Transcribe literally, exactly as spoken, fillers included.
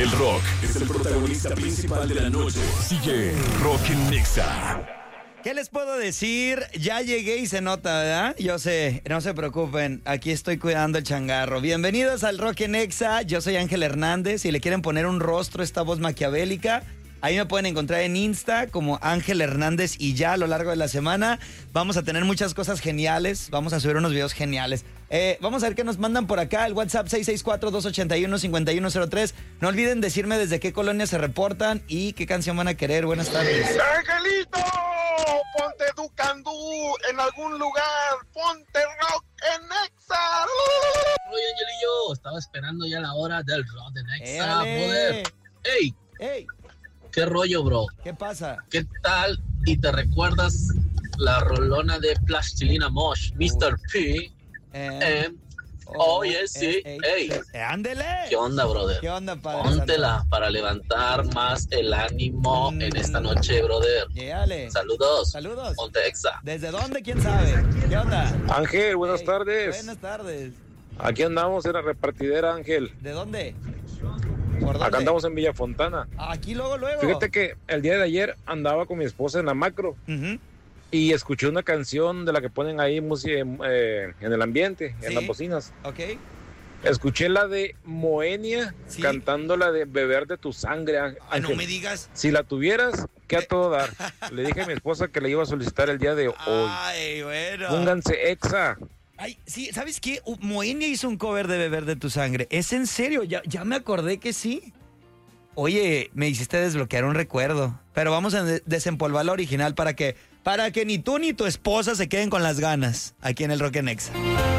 El rock es el protagonista principal de la noche. Sigue Rock en Nexa. ¿Qué les puedo decir? Ya llegué y se nota, ¿verdad? Yo sé, no se preocupen, aquí estoy cuidando el changarro. Bienvenidos al Rock en Nexa, yo soy Ángel Hernández. Si le quieren poner un rostro a esta voz maquiavélica, ahí me pueden encontrar en Insta como Ángel Hernández y ya a lo largo de la semana vamos a tener muchas cosas geniales, vamos a subir unos videos geniales. Eh, vamos a ver qué nos mandan por acá, el WhatsApp seis seis cuatro, dos ocho uno, cinco uno cero tres. No olviden decirme desde qué colonia se reportan y qué canción van a querer. Buenas tardes. ¡Angelito! Ponte Ducandú en algún lugar, ponte rock en Nexa. Oye, Angelillo, estaba esperando ya la hora del rock de Nexa, ¡Éale! brother. ¡Ey! ¡Ey! ¿Qué rollo, bro? ¿Qué pasa? ¿Qué tal? ¿Y te recuerdas la rolona de Plastilina Mosh, mister P? Eh, M. Oye, sí. eh, ¡Ey! eh, ¡Ándele! ¿Qué onda, brother? ¿Qué onda, padre? Póntela para levantar más el ánimo Mm. en esta noche, brother. Lléale. Saludos. Saludos. Ponte Exa. ¿Desde dónde? ¿Quién sabe? ¿Qué onda? Ángel, buenas Ey, tardes. Buenas tardes. Aquí andamos en la repartidera, Ángel. ¿De dónde? ¿Por dónde? Acá andamos en Villa Fontana. Aquí luego, luego. Fíjate que el día de ayer andaba con mi esposa en la macro Ujú. y escuché una canción de la que ponen ahí música eh, en el ambiente, en Sí. las bocinas. Ok. Escuché la de Moenia Sí. cantando la de Beber de tu sangre, Ángel. Ay, no me digas. Si la tuvieras, ¿qué a todo dar? Le dije a mi esposa que le iba a solicitar el día de hoy. Ay, bueno. Pónganse Exa. Ay, sí, ¿sabes qué? Uh, Moenia hizo un cover de Beber de tu sangre. ¿Es en serio? Ya, ya me acordé que sí. Oye, me hiciste desbloquear un recuerdo. Pero vamos a de- desempolvar la original para que, para que ni tú ni tu esposa se queden con las ganas aquí en el Rock en Nexa.